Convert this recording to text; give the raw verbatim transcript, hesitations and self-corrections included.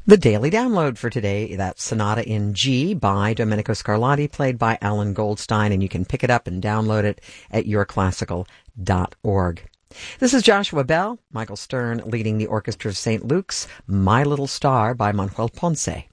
The daily download for today, that's Sonata in G by Domenico Scarlatti, played by Alan Goldstein, and you can pick it up and download it at your classical dot org. This is Joshua Bell, Michael Stern leading the Orchestra of Saint Luke's My Little Star by Manuel Ponce.